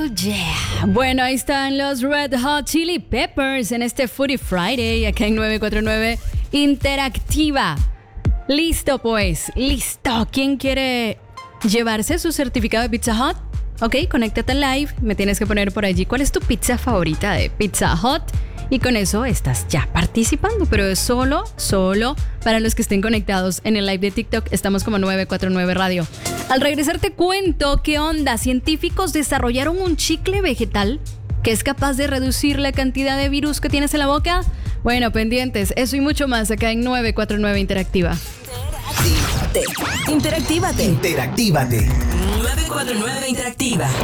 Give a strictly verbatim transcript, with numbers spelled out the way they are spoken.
yeah. Bueno, ahí están los Red Hot Chili Peppers en este Foodie Friday, acá en nueve cuatro nueve Interactiva. Listo, pues, listo. ¿Quién quiere llevarse su certificado de Pizza Hut? Ok, conéctate al live. Me tienes que poner por allí cuál es tu pizza favorita de Pizza Hut. Y con eso estás ya participando, pero es solo, solo para los que estén conectados en el live de TikTok. Estamos como nueve cuatro nueve Radio. Al regresar te cuento qué onda. Científicos desarrollaron un chicle vegetal que es capaz de reducir la cantidad de virus que tienes en la boca. Bueno, pendientes, eso y mucho más acá en nueve cuatro nueve Interactiva. Interactívate. Interactívate. Interactívate. nueve cuatro nueve Interactiva.